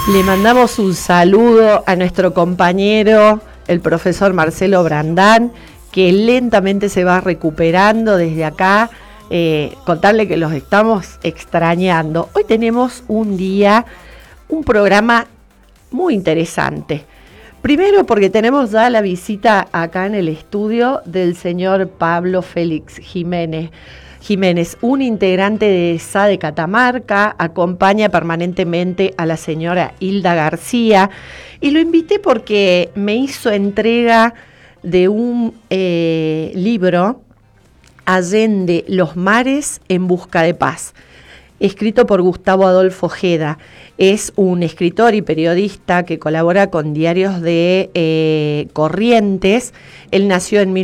Le mandamos un saludo a nuestro compañero, el profesor Marcelo Brandán, que lentamente se va recuperando desde acá. Contarle que los estamos extrañando. Hoy tenemos un programa muy interesante. Primero porque tenemos ya la visita acá en el estudio del señor Pablo Félix Jiménez, un integrante de SADE Catamarca, acompaña permanentemente a la señora Hilda García, y lo invité porque me hizo entrega de un libro, Allende los mares en busca de paz, escrito por Gustavo Adolfo Ojeda. Es un escritor y periodista que colabora con diarios de Corrientes. Él nació en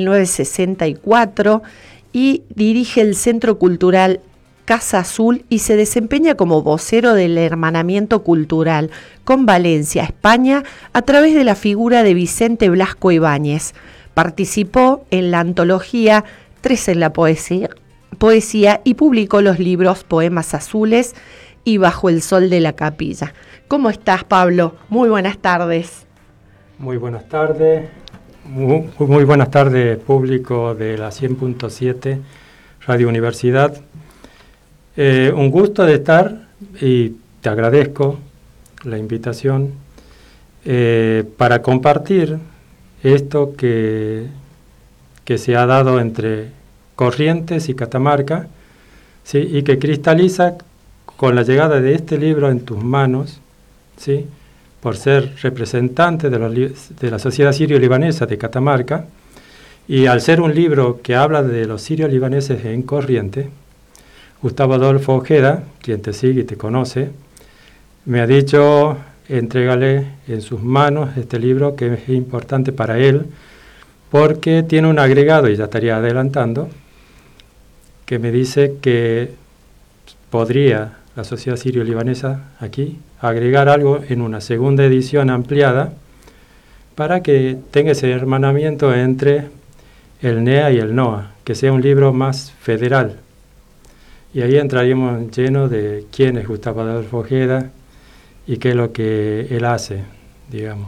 1964 y dirige el Centro Cultural Casa Azul y se desempeña como vocero del hermanamiento cultural con Valencia, España, a través de la figura de Vicente Blasco Ibáñez. Participó en la antología Tres en la poesía y publicó los libros Poemas Azules y Bajo el Sol de la Capilla. ¿Cómo estás, Pablo? Muy buenas tardes. Muy buenas tardes. Muy buenas tardes, público de la 100.7 Radio Universidad. Un gusto de estar y te agradezco la invitación para compartir esto que se ha dado entre Corrientes y Catamarca, ¿sí? Y que cristaliza con la llegada de este libro en tus manos, ¿sí? Por ser representante de la Sociedad Sirio-Libanesa de Catamarca, y al ser un libro que habla de los sirio-libaneses en Corrientes, Gustavo Adolfo Ojeda, quien te sigue y te conoce, me ha dicho, entrégale en sus manos este libro que es importante para él, porque tiene un agregado, y ya estaría adelantando, que me dice que podría la Sociedad Sirio-Libanesa aquí agregar algo en una segunda edición ampliada para que tenga ese hermanamiento entre el NEA y el NOA, que sea un libro más federal. Y ahí entraríamos lleno de quién es Gustavo Adolfo Ojeda y qué es lo que él hace, digamos.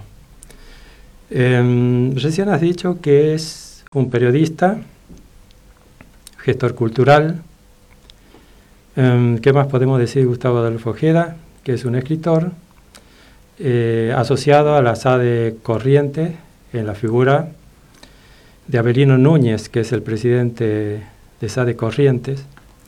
Recién has dicho que es un periodista, gestor cultural. ¿Qué más podemos decir de Gustavo Adolfo Ojeda? Que es un escritor asociado a la SADE Corrientes en la figura de Avelino Núñez, que es el presidente de SADE Corrientes.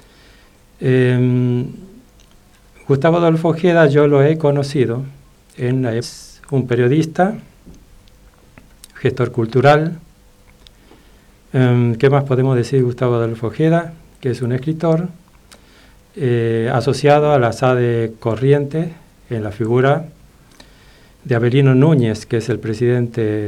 Gustavo Adolfo Ojeda yo lo he conocido es un periodista, gestor cultural. ¿Qué más podemos decir de Gustavo Adolfo Ojeda? Que es un escritor asociado a la SADE Corrientes en la figura de Avelino Núñez, que es el presidente